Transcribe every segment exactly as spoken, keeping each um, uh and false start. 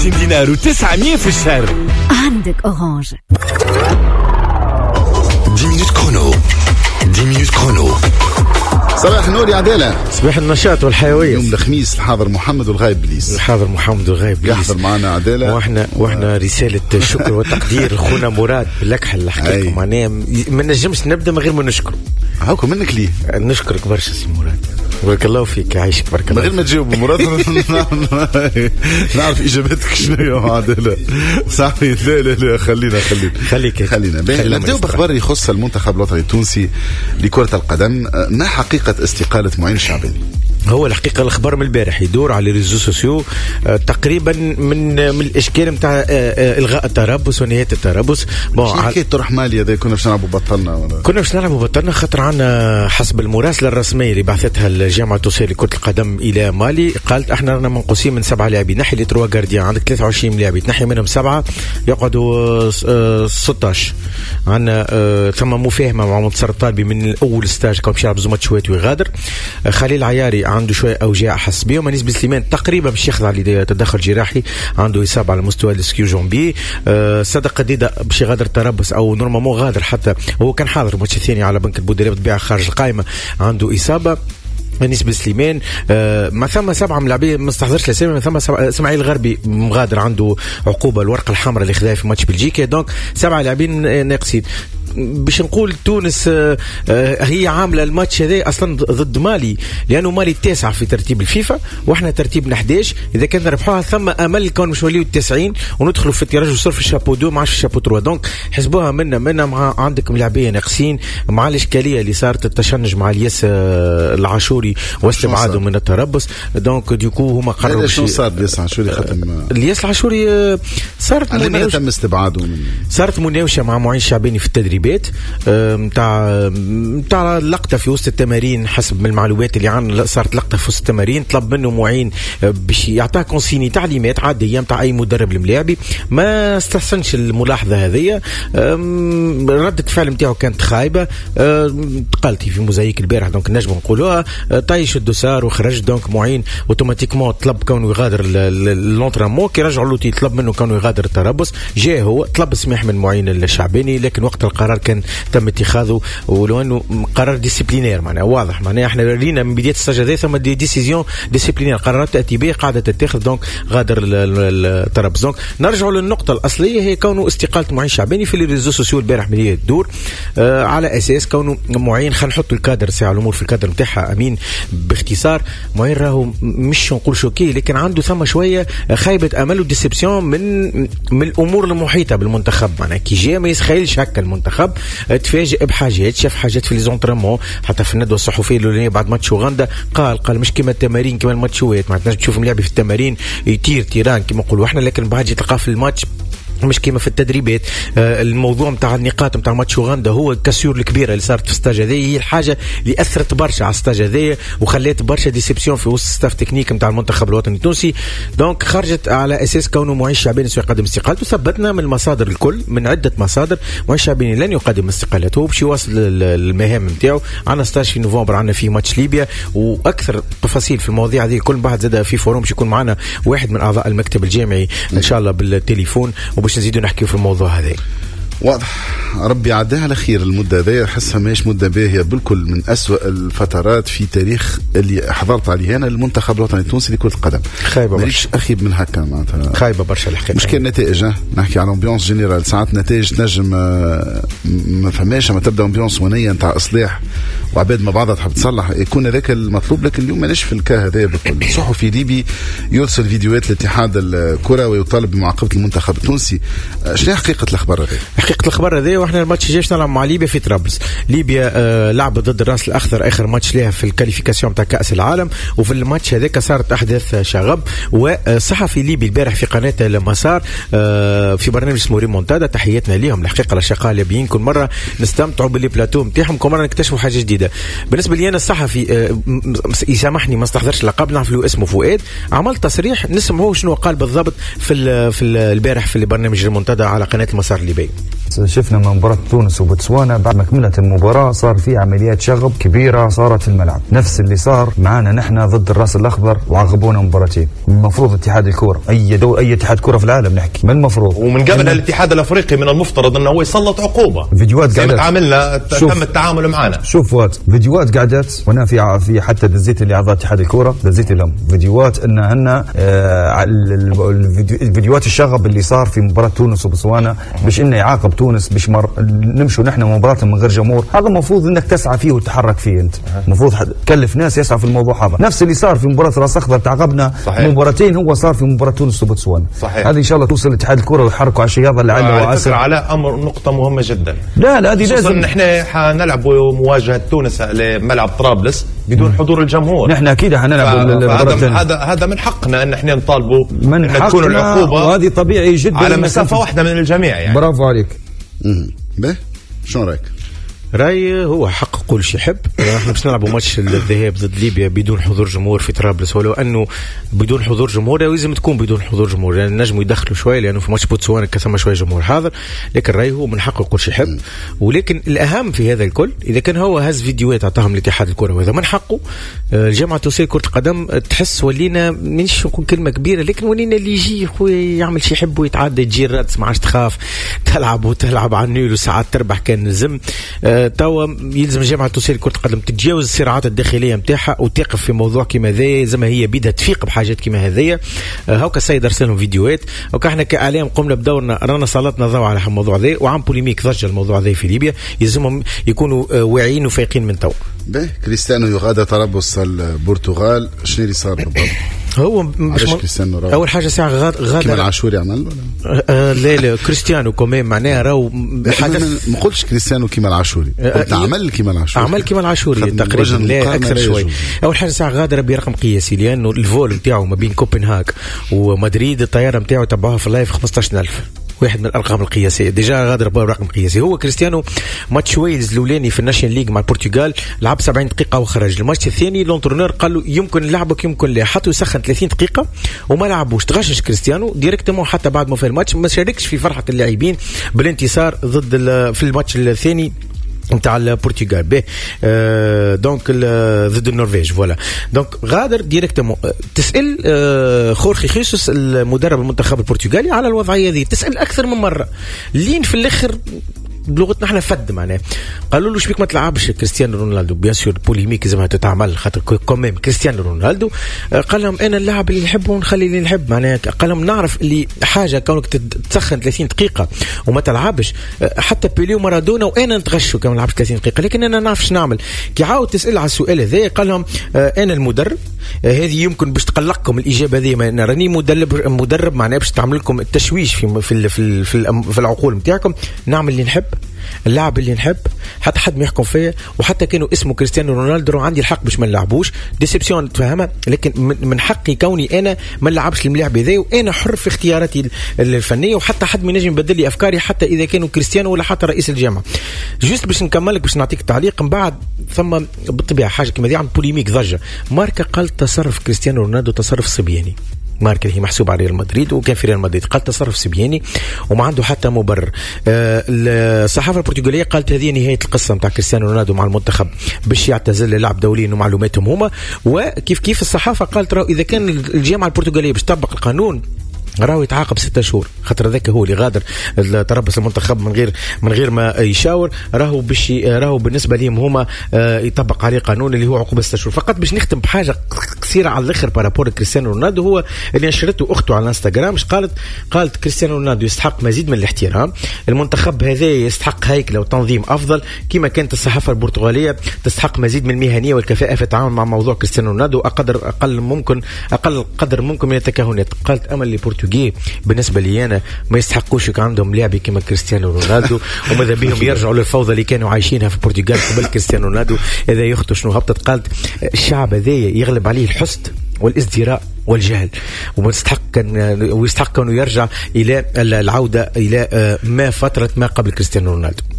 دينار وتسعمية في الشهر. عندك أورانج. دي مينوت كرونو. دي مينوت كرونو. صباح النور يا عدالة. صباح النشاط والحيوية. يوم الخميس الحاضر محمد والغايب بليس. الحاضر محمد والغايب بليس. يحضر معنا عدالة. واحنا واحنا رسالة شكر وتقدير خونا مراد باللكحة اللي حكيتكم معناها ما نجمش نبدا من غير ما نشكره. هاكم منك ليه؟ نشكرك برشا سي مراد. بارك الله فيك يعيشك بارك الله. من غير ما تجاوب مراد نعرف اجابتك شنو يا عدالة. صحيح لا لا لا خلينا خلينا خليك خلينا نبداو باخبار يخص المنتخب الوطني التونسي لكرة القدم. ما حقيقة استقالة معين الشعباني؟ هو الحقيقة الأخبار من البارح يدور على الريزو سوسيو آه تقريبا من من الإشكال متاع آه آه إلغاء التربص ونهاية التربص. بون حكيت تروح مالي هذا كنا باش نلعبوا بطلنا ولا كنا باش نلعبوا بطلنا خاطر عنا حسب المراسلة الرسمية اللي بعثتها الجامعة التونسية لكرة القدم إلى مالي قالت احنا رانا منقوسين من سبعة لاعبين. نحي لي تروا غارديان عندك ثلاثة وعشرين لاعب تنحي منهم سبعة يقعدوا آه ستة عشر. عنا آه ثم مفاهمة مع منتصر الطالبي من الأول ستاج كان باش يلعب زوما شويت ويغادر. آه خليل عياري عنده شويه اوجاع حس بيه. ومنيس بن سليمان تقريبا باش يخضع لتدخل جراحي عنده اصابه على مستوى السكيو جونبي. أه صدق قديده باش يغادر التربص او نورمالمون غادر حتى هو كان حاضر الماتش الثاني على بنك البودريه بطبيعه خارج القائمه عنده اصابه. منيس بن سليمان آه ما ثم سبعه ملاعبين ما استحضرش الاسامي. ما ثم اسماعيل الغربي مغادر عنده عقوبه الورقه الحمراء اللي خذاها في ماتش بلجيكا. دونك سبعه لاعبين ناقصين. باش نقول تونس آه آه هي عامله الماتش هذا اصلا ضد مالي لانه مالي التاسع في ترتيب الفيفا واحنا ترتيبنا إحدى عشر. اذا كان ربحوها ثم امل كون مش وليو التسعين وندخلوا في التيراج وصل في الشابو دو مع الشابو تروا. دونك حسبوها منا منا مع عندكم لاعبين ناقصين مع الاشكاليه اللي صارت التشنج مع الياس آه العاشوري واستبعاده من التربص. دونك ديكو هما قرروا شنو صار الياس العاشوري ختم الياس العاشوري آه صارت مناوشه تم استبعاده من صارت مناوشه مع معين شعباني في التدريب بيت متاع متاع لقطه في وسط التمارين. حسب من المعلومات اللي عندنا صارت لقطه في وسط التمارين طلب منه معين باش يعطاه كونسيني تعليمات عاديه متاع اي مدرب الملاعبي. ما استحسنش الملاحظه هذه. ردة الفعل نتاعو كانت خايبه. قالتي في موزايك البارح دونك نجم نقولوها طايش الدوسار وخرج. دونك معين اوتوماتيكمون طلب كونه يغادر لونترينمون كي رجعوا له طلب منه كونه يغادر التربص. جاء هو طلب سماح من معين الشعباني لكن وقت القرار كان تم اتخاذه ولو انه قرار ديسيبلينير معناها واضح. معناها احنا رينا من بدايه السجل هذا ثم دي ديسيزيون ديسيبلينير قرارات تاتي به قاعده تتخذ. دونك غادر التربص. دونك نرجعوا للنقطه الاصليه هي كونه استقاله معين شعباني في الريزو سوسيو البارح مليئه الدور آه على اساس كونه معين خلينا نحطوا الكادر ساعه الامور في الكادر نتاعها امين باختصار. معين راهو مش نقول شوكي لكن عنده ثم شويه خيبه امل وديسيبسيون من من الامور المحيطه بالمنتخب. معناها كي جاء ما يتخيلش هكا المنتخب تفاجئ بحاجات شاف حاجات في ليزونطريمون حتى في الندوه الصحفيه الاولانيه بعد ماتش اوغندا قال قال مش كما التمارين كما الماتشوات ما تنجم تشوف ملاعبي في التمارين يطير تيران كما نقولوا احنا لكن بعد تلقاه في الماتش مش كيما في التدريبات. آه الموضوع متاع النقاط متاع ماتش اوغندا هو الكسور الكبيره اللي صارت في الستاج هذه هي الحاجه اللي اثرت برشا على الستاج هذه وخلات برشا ديسيبسيون في وسط ستاف تكنيك متاع المنتخب الوطني التونسي. دونك خرجت على اساس كونه معين شعباني سيقدم استقالته. ثبتنا من المصادر الكل من عده مصادر معين شعباني لن يقدم استقالته باش يواصل المهام نتاعو. عندنا ستة عشر في نوفمبر عندنا في ماتش ليبيا واكثر تفاصيل في المواضيع هذه كل بعد زاد في فوروم باش يكون معنا واحد من اعضاء المكتب الجامعي ان شاء الله بالتليفون وباش نزيدوا نحكي في الموضوع هذا. واضح ربي عداها على خير. المدة هذه أحسها ماهيش مدة باهية بالكل من أسوأ الفترات في تاريخ اللي حضرت عليه أنا المنتخب الوطني التونسي لكرة القدم. خايبة برشا أخيب من هكا معناتها خايبة برشا الحقيقة. مش كان نتائج نحكي على أمبيونس جنرال ساعات نتائج تنجم ما فماش ما تبدأ أمبيونس ونية نتاع إصلاح وعباد ما بعضها تحب تصلح يكون هذاك المطلوب. لكن اليوم ماناش في الكا هذا بالكل. صحفي ليبي يرسل فيديوهات لاتحاد الكرة ويطالب بمعاقبة المنتخب التونسي. شنو حقيقة الأخبار هذه؟ حقيقة الخبر هذا واحنا الماتش جايش نلعب مع ليبيا في طرابلس. ليبيا آه لعبت ضد الراس الاخضر اخر ماتش لها في الكاليفيكاسيون تاع كاس العالم وفي الماتش هذاك صارت احداث شغب. وصحفي ليبي البارح في قناه المسار آه في برنامج اسمه ريمونتادا تحياتنا ليهم الحقيقه الاشقاء الليبيين كل مره نستمتعوا باللي بلاتو نتاعهم كل مره نكتشفوا حاجه جديده. بالنسبه لي انا الصحفي آه يسامحني ما استحضرش اللقب نعرف له اسمه فؤاد عمل تصريح نسمعوه شنو قال بالضبط في في البارح في البرنامج ريمونتادا على قناه المسار الليبي. شفنا من مباراة تونس وبوتسوانا بعد ما كملت المباراة صار في عمليات شغب كبيرة صارت في الملعب، نفس اللي صار معنا نحن ضد الراس الأخضر وعاقبونا مباراتين. المفروض اتحاد الكرة أي دو أي اتحاد كرة في العالم نحكي من المفروض، ومن قبل الاتحاد الأفريقي من المفترض أنه هو يسلط عقوبة. فيديوهات قاعدة تعاملنا تم التعامل معنا. شوف وات فيديوهات قعدت وانا في في حتى دزيت اللي اعضاء اتحاد الكرة دزيت لهم فيديوهات ان هن آه الفيديوهات الشغب اللي صار في مباراة تونس وبوتسوانا باش انه يعاقب تونس باش مر نمشوا نحن مباراة من غير جمهور. هذا المفروض انك تسعى فيه وتتحرك فيه، انت المفروض تكلف ناس يسعى في الموضوع هذا. نفس اللي صار في مباراة راس اخضر تعاقبنا مباراتين هو صار في مباراة تونس وبوتسوانا. هذه ان شاء الله توصل لاتحاد الكرة ويحركوا على الشيء هذا لعله وعسى. على امر نقطة مهمة جدا. لا لا هذه لازم نحن حنلعب مواجهة تونس لملعب طرابلس بدون حضور الجمهور. نحن اكيد حنلعب هذا هذا هذا من حقنا ان احنا نطالبوا ان تكون العقوبة وهذه طبيعي جدا على مسافة واحدة من الجميع يعني. برافو عليك. به شو رايك؟ راي هو حق كل شيء يحب. احنا باش نلعبوا ماتش الذهاب ضد ليبيا بدون حضور جمهور في طرابلس، ولو انه بدون حضور جمهور لازم تكون بدون حضور جمهور لان يعني نجموا يدخلوا شويه لانه في ماتش بوتسوانا كثم شويه جمهور حاضر. لكن راي هو من حقه كل شيء يحب. ولكن الاهم في هذا الكل اذا كان هو هز فيديوهات اعطاهم لاتحاد الكره وهذا من حقه. الجامعه التونسيه لكره القدم تحس ولينا مش نقول كلمه كبيره لكن ولينا اللي يجي خويا يعمل شيء يحب ويتعدى يجي الرادس ما عادش تخاف تلعب وتلعب على النيل وساعات تربح كان نزم. أه توا يلزم الجامعة التونسية لكرة القدم تتجاوز الصراعات الداخلية متاعها وتقف في موضوع كما ذا زي ما هي بدها تفيق بحاجات كما هذية. هاكا السيد أرسلهم فيديوهات وكا احنا كإعلام قمنا بدورنا رانا سلطنا ضوء على الموضوع ذا وعم بوليميك ضجة الموضوع ذا في ليبيا يلزمهم يكونوا واعيين وفايقين من تو. به كريستيانو يغادر طرابلس البرتغال شنو اللي صار بالضبط؟ هو مش م... اول حاجه ساعه غاد غادر كيما العاشوري عمل ولا آه لا لا كريستيانو كمان معناها راهو حدث ما قلتش كريستيانو كيما العاشوري قلت عمل كيما العاشوري عمل كيما العاشوري تقريبا لا اكثر شوي. اول حاجه ساعه غادر برقم قياسي لانه الفول نتاعو ما بين كوبنهاغ ومدريد الطياره نتاعو تبعوها في اللايف خمسطاش ألف واحد من الارقام القياسيه ديجا غادر برقم قياسي. هو كريستيانو ماتش ويلز الاولاني في الناشيون ليج مع البرتغال لعب سبعين دقيقه وخرج. الماتش الثاني لونترونور قال له يمكن لعبك يمكن لا حتى يسخن ثلاثين دقيقه وما لعبوش تغشش كريستيانو ديريكتومون حتى بعد ما في الماتش ما شاركش في فرحه اللاعبين بالانتصار ضد في الماتش الثاني نتاع البرتغال به آه دونك ضد النرويج فوالا. دونك غادر ديريكتومون تسال آه خورخي خيسوس المدرب المنتخب البرتغالي على الوضعيه هذه تسال اكثر من مره لين في الاخر بلغتنا احنا فد معناه قالوا له شبيك ما تلعبش كريستيانو رونالدو بيان سور بوليميك لازمها تتعمل خاطر كوميم كريستيانو رونالدو قال لهم انا اللاعب اللي نحبه ونخلي اللي نحب معناه قال لهم نعرف اللي حاجه كونك تسخن ثلاثين دقيقه وما تلعبش حتى بيلي ومارادونا وانا نتغشوا كما نلعبش ثلاثين دقيقه لكن انا نعرفش نعمل كي عاود تسال على السؤال هذا قال لهم انا المدرب هذه يمكن باش تقلقكم الاجابه هذه ما راني مدرب مدرب معناه باش تعمل لكم التشويش في في في, في, في العقول نتاعكم نعمل اللي نحب اللاعب اللي نحب حتى حد ما يحكم فيا وحتى كانوا اسمه كريستيانو رونالدو عندي الحق باش ما نلعبوش ديسيبسيون تفهمها لكن من حقي كوني انا ما نلعبش الملاعب هذا وانا حر في اختياراتي الفنيه وحتى حد ما ينجم يبدل لي افكاري حتى اذا كانوا كريستيانو ولا حتى رئيس الجامعه. جوست باش نكملك باش نعطيك تعليق من بعد ثم بالطبيعه حاجه كما دي عم بوليميك ضجه ماركا قال تصرف كريستيانو رونالدو تصرف صبياني ماركا هي محسوب على ريال مدريد وكان في ريال مدريد قال تصرف صبياني وما عنده حتى مبرر. آه الصحافه البرتغاليه قالت هذه نهايه القصه نتاع كريستيانو رونالدو مع المنتخب باش يعتزل اللعب دوليا ومعلوماتهم هما وكيف كيف الصحافه قالت راهو اذا كان الجامعه البرتغاليه باش تطبق القانون راهو يتعاقب ستة شهور خاطر ذاك هو اللي غادر تربص المنتخب من غير من غير ما يشاور راهو باش راهو بالنسبه لهم هما يطبق عليه قانون اللي هو عقوبه ستة شهور. فقط باش نختم بحاجه قصيره على الاخر بارابور كريستيانو رونالدو هو اللي نشرته اخته على الانستغرام مش قالت قالت كريستيانو رونالدو يستحق مزيد من الاحترام المنتخب هذا يستحق هيكله وتنظيم افضل كما كانت الصحافه البرتغاليه تستحق مزيد من المهنيه والكفاءه في التعامل مع موضوع كريستيانو رونالدو اقدر اقل ممكن اقل قدر ممكن من التكهنات. قالت امل لي بالنسبه لي انا ما يستحقوش يكون عندهم لاعب كما كريستيانو رونالدو وماذا بهم يرجعوا للفوضى اللي كانوا عايشينها في البرتغال قبل كريستيانو رونالدو. هذا يخطو شنو هبطت قالت الشعب هذا يغلب عليه الحسد والازدراء والجهل ويستحق ويستحق انه يرجع الى العوده الى ما فتره ما قبل كريستيانو رونالدو.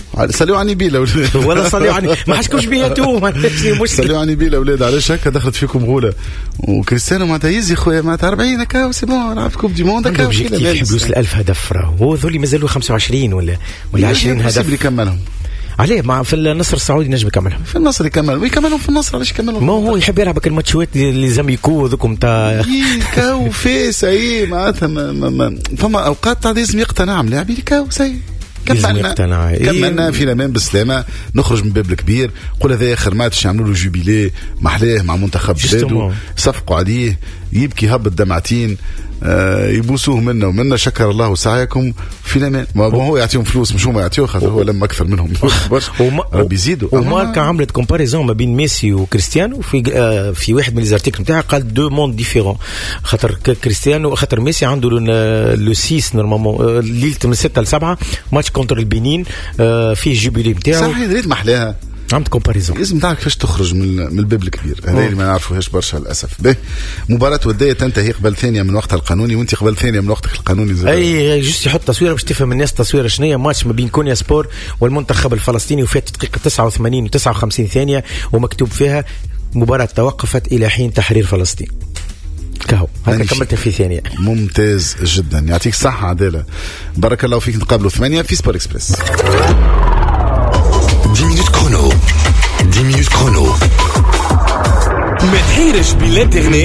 سليوا عني بيلا ولاد ولا صليوا عني ما حشكوش بيا تو ما مشكل. سليوا عني بيلا ولاد علاش هكا دخلت فيكم غوله وكريستيانو معناتها يزي خويا معناتها أربعين هكا سي بون لعب كوب دي موند هكا يحب يوصل ألف هدف راه هو ذولي مازالوا خمسة وعشرين ولا ولا عشرين هدف اللي كملهم عليه مع في النصر السعودي نجم يكملهم في النصر يكملهم ويكملهم في النصر علاش يكملهم ما هو يحب يلعب الماتشات اللي زاميكو ذوكم تاع كاو فيس اي معناتها فما اوقات تاع لازم يقتنع ملاعبي كاو سي كملنا كملنا في الامان بالسلامه نخرج من باب الكبير قول هذا اخر ماتش يعملوا له جوبيلي محلاه مع منتخب بلاده صفقوا عليه يبكي هبط دمعتين آه يبوسوه منا ومنا شكر الله سعيكم في الامان ما هو يعطيهم فلوس مش هما يعطيوه خاطر هو لما اكثر منهم ربي يزيدوا وماركا عملت كومباريزون ما بين ميسي وكريستيانو في آه في واحد من ليزارتيكل نتاعها قال دو موند ديفيرون خاطر كريستيانو خاطر ميسي عنده لو ستة نورمالمون ليله من ستة ل سبعة ماتش كونتر البنين آه فيه جوبيلي نتاعو صحيح ريت محلاها عملت كومباريزون لازم تعرف كيفاش تخرج من من الباب الكبير هذا اللي ما نعرفوهاش برشا للاسف. به مباراه وديه تنتهي قبل ثانيه من وقتها القانوني وانت قبل ثانيه من وقتك القانوني زي اي جست يحط تصويره باش تفهم الناس تصويره شنو ماتش ما بين كونيا سبور والمنتخب الفلسطيني وفات دقيقه تسعة وثمانين وتسعة وخمسين ثانيه ومكتوب فيها مباراه توقفت الى حين تحرير فلسطين كهو هكا كملت في ثانيه. ممتاز جدا يعطيك الصحه عداله بارك الله فيك. نتقابلوا ثمانية في سبور اكسبريس. dix minutes chrono. dix minutes chrono. ما تحيرش بالانترنت